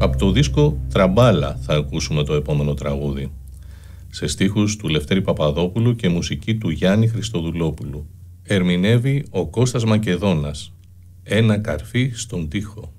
Από το δίσκο «Τραμπάλα» θα ακούσουμε το επόμενο τραγούδι. Σε στίχους του Λευτέρη Παπαδόπουλου και μουσική του Γιάννη Χριστοδουλόπουλου. Ερμηνεύει ο Κώστας Μακεδόνας. «Ένα καρφί στον τοίχο».